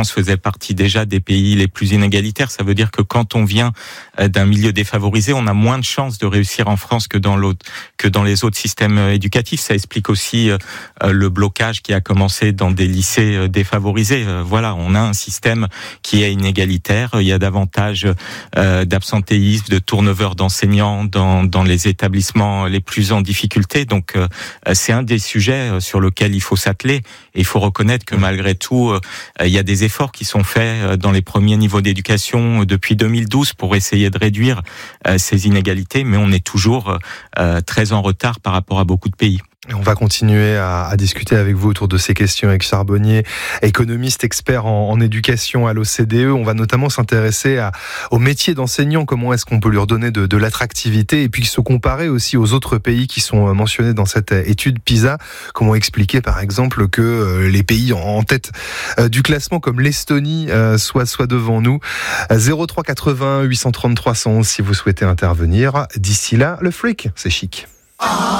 France faisait partie déjà des pays les plus inégalitaires. Ça veut dire que quand on vient d'un milieu défavorisé, on a moins de chances de réussir en France que dans les autres systèmes éducatifs. Ça explique aussi le blocage qui a commencé dans des lycées défavorisés. Voilà, on a un système qui est inégalitaire. Il y a davantage d'absentéisme, de turnover d'enseignants dans les établissements les plus en difficulté. Donc, c'est un des sujets sur lequel il faut s'atteler. Et il faut reconnaître que malgré tout, il y a des efforts qui sont faits dans les premiers niveaux d'éducation depuis 2012 pour essayer de réduire ces inégalités, mais on est toujours très en retard par rapport à beaucoup de pays. On va continuer à discuter avec vous autour de ces questions avec Charbonnier, économiste expert en éducation à l'OCDE. On va notamment s'intéresser au métier d'enseignant, comment est-ce qu'on peut lui redonner de l'attractivité et puis se comparer aussi aux autres pays qui sont mentionnés dans cette étude PISA. Comment expliquer par exemple que les pays en tête du classement comme l'Estonie soient devant nous. 03 80 833 111 si vous souhaitez intervenir. D'ici là, le freak, c'est chic.